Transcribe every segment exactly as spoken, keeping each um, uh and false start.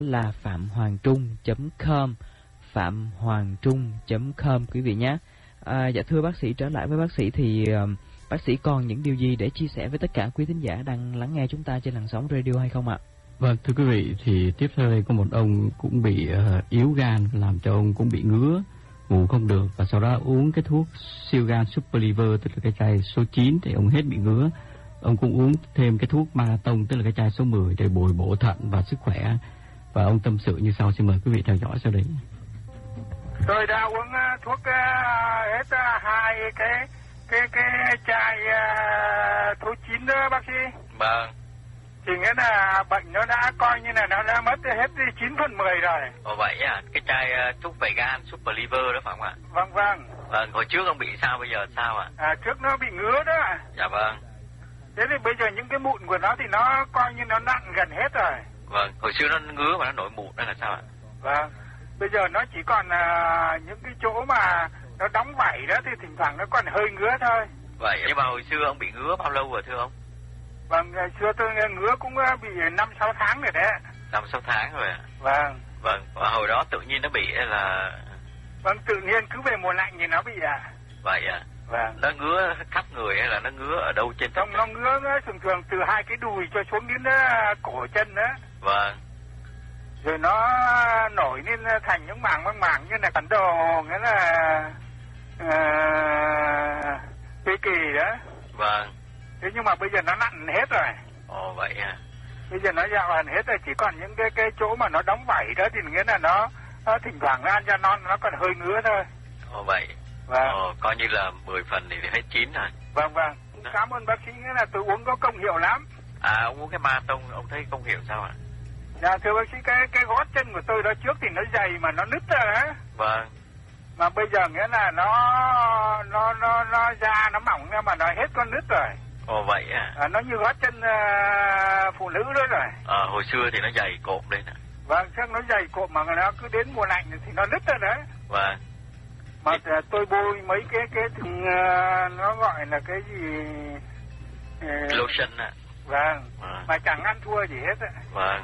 là phạm hoàng trung chấm com, phạm hoàng trung chấm com quý vị nhé. À, dạ thưa bác sĩ, trở lại với bác sĩ thì uh, bác sĩ còn những điều gì để chia sẻ với tất cả quý thính giả đang lắng nghe chúng ta trên làn sóng radio hay không ạ? Vâng, thưa quý vị, thì tiếp theo đây có một ông cũng bị uh, yếu gan, làm cho ông cũng bị ngứa, ngủ không được, và sau đó uống cái thuốc siêu gan Super Liver, tức là cái chai số chín thì ông hết bị ngứa. Ông cũng uống thêm cái thuốc Marathon, tức là cái chai số mười để bồi bổ thận và sức khỏe. Và ông tâm sự như sau, xin mời quý vị theo dõi sau đây. Tôi đã uống uh, thuốc uh, hết uh, hai cái cái cái chai uh, thuốc chín đó bác sĩ. Vâng. Thì nghĩa là bệnh nó đã coi như là nó đã mất hết đi chín phần mười rồi. Ồ vậy à, cái chai uh, thuốc về gan Super Liver đó phải không ạ? Vâng vâng. Vâng, hồi trước ông bị sao, bây giờ sao ạ? À, trước nó bị ngứa đó. Dạ vâng. Thế thì bây giờ những cái mụn của nó thì nó coi như nó nặng gần hết rồi. Vâng, hồi xưa nó ngứa mà nó nổi mụn đó là sao ạ? Vâng, bây giờ nó chỉ còn uh, những cái chỗ mà nó đóng vảy đó thì thỉnh thoảng nó còn hơi ngứa thôi. Vậy, nhưng mà hồi xưa ông bị ngứa bao lâu rồi thưa ông? Vâng, ngày xưa tôi ngứa cũng bị năm sáu tháng rồi đấy. năm sáu tháng rồi à? Vâng. Vâng, và hồi đó tự nhiên nó bị là... Vâng, tự nhiên cứ về mùa lạnh thì nó bị à. Vậy à? Vâng. Nó ngứa khắp người hay là nó ngứa ở đâu trên Không, nó ngứa, ngứa thường thường từ hai cái đùi cho xuống đến uh, cổ chân đó. Vâng. Rồi nó nổi lên thành những mảng mảng mảng như là bản đồ, nghĩa là uh, cây kỳ đó. Vâng. Thế nhưng mà bây giờ nó nặng hết rồi. Ồ vậy à. Bây giờ nó dạo hẳn hết rồi, chỉ còn những cái cái chỗ mà nó đóng vảy đó thì nghĩa là nó, nó thỉnh thoảng nó ăn cho non nó còn hơi ngứa thôi. Ồ vậy. Vâng. Ồ, coi như là mười phần thì hết chín rồi. Vâng vâng. Cảm ơn bác sĩ, nghĩa là tôi uống có công hiệu lắm. À, ông uống cái Marathon, ông thấy công hiệu sao ạ? Dạ thưa bác sĩ, cái cái gót chân của tôi đó trước thì nó dày mà nó nứt ra đó. Vâng. Mà bây giờ nghĩa là nó nó nó nó da nó mỏng ra mà nó hết con nứt rồi. Ồ vậy à. À, nó như gót chân uh, phụ nữ đó rồi. Ờ, hồi xưa thì nó dày cộm lên à. Vâng, chắc nó dày cộm mà nó cứ đến mùa lạnh thì nó nứt ra đấy. Vâng. Mà thì... tôi bôi mấy cái cái thùng, uh, nó gọi là cái gì uh... lotion à. Vâng. Vâng. Mà chẳng ăn thua gì hết á. Vâng.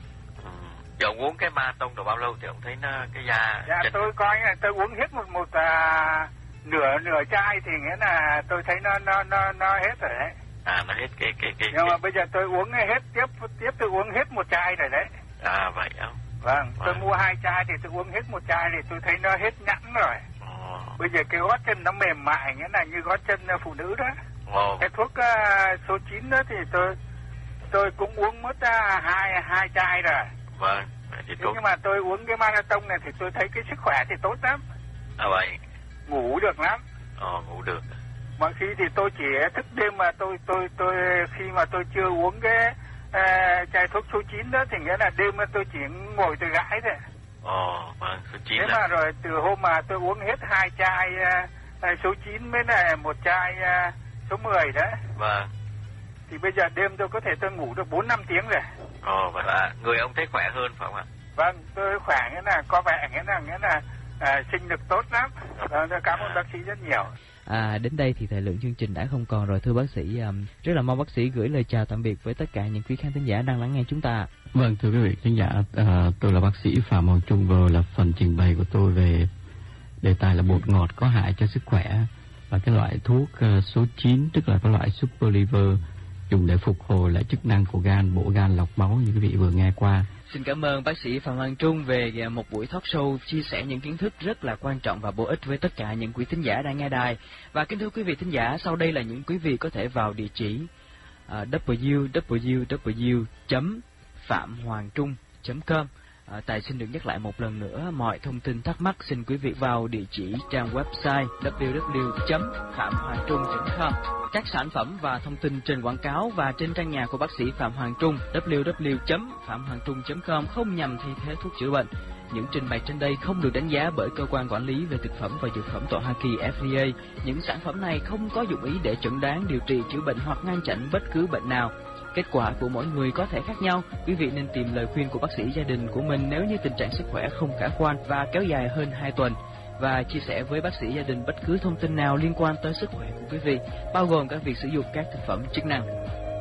Ừ. Giờ ông uống cái Marathon được bao lâu thì ông thấy nó cái da... Dạ chân... tôi coi là tôi uống hết một một uh, nửa nửa chai thì nghĩa là tôi thấy nó nó nó nó hết rồi đấy. À, nó hết cái cái cái. Nhưng cái... mà bây giờ tôi uống hết tiếp tiếp tôi uống hết một chai rồi đấy. À vậy không? Vâng, tôi vâng. mua hai chai thì tôi uống hết một chai thì tôi thấy nó hết nhẵn rồi. Ồ. Bây giờ cái gót chân nó mềm mại, nghĩa là như gót chân phụ nữ đó. Ồ. Cái thuốc uh, số chín đó thì tôi tôi cũng uống mất uh, hai hai chai rồi. Vâng. Thì tốt. Nhưng mà tôi uống cái Marathon này thì tôi thấy cái sức khỏe thì tốt lắm. À vậy. Ngủ được lắm. Ồ, ngủ được. Mọi khi thì tôi chỉ thức đêm mà tôi tôi tôi khi mà tôi chưa uống cái uh, chai thuốc số chín đó thì nghĩa là đêm tôi chỉ ngồi tôi gãi thôi. Ồ, vâng, số chín. Thế là... mà rồi từ hôm mà tôi uống hết hai chai uh, số chín với lại một chai uh, số mười đó. Vâng. Thì bây giờ đêm tôi có thể tôi ngủ được bốn năm tiếng rồi. Ồ, vậy là người ông thấy khỏe hơn phải không ạ? Vâng, tôi khỏe, nghĩa là có vẻ nghĩa là nghĩa là uh, sinh lực tốt lắm. Vâng, tôi cảm ơn bác sĩ rất nhiều. À, đến đây thì thời lượng chương trình đã không còn rồi thưa bác sĩ. Um, rất là mong bác sĩ gửi lời chào tạm biệt với tất cả những quý khán thính giả đang lắng nghe chúng ta. Vâng, thưa quý vị khán giả, uh, tôi là bác sĩ Phạm Hoàng Trung, vừa là phần trình bày của tôi về đề tài là bột ngọt có hại cho sức khỏe và cái loại thuốc uh, số chín, tức là cái loại Super Liver, dùng để phục hồi lại chức năng của gan, bổ gan, lọc máu như quý vị vừa nghe qua. Xin cảm ơn bác sĩ Phạm Hoàng Trung về một buổi talk show chia sẻ những kiến thức rất là quan trọng và bổ ích với tất cả những quý thính giả đang nghe đài. Và kính thưa quý vị thính giả, sau đây là những quý vị có thể vào địa chỉ uh, w w w chấm phạm hoàng trung chấm com. À, Tài xin được nhắc lại một lần nữa, mọi thông tin thắc mắc xin quý vị vào địa chỉ trang website w w w chấm phạm hoàng trung chấm com. Các sản phẩm và thông tin trên quảng cáo và trên trang nhà của bác sĩ Phạm Hoàng Trung w w w chấm phạm hoàng trung chấm com không nhằm thay thế thuốc chữa bệnh. Những trình bày trên đây không được đánh giá bởi cơ quan quản lý về thực phẩm và dược phẩm tọa Hoa Kỳ F D A. Những sản phẩm này không có dụng ý để chẩn đoán, điều trị, chữa bệnh hoặc ngăn chặn bất cứ bệnh nào. Kết quả của mỗi người có thể khác nhau. Quý vị nên tìm lời khuyên của bác sĩ gia đình của mình nếu như tình trạng sức khỏe không khả quan và kéo dài hơn hai tuần. Và chia sẻ với bác sĩ gia đình bất cứ thông tin nào liên quan tới sức khỏe của quý vị, bao gồm các việc sử dụng các thực phẩm chức năng.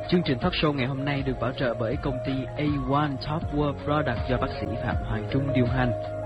Chương trình talk show ngày hôm nay được bảo trợ bởi công ty A một Top World Product do bác sĩ Phạm Hoàng Trung điều hành.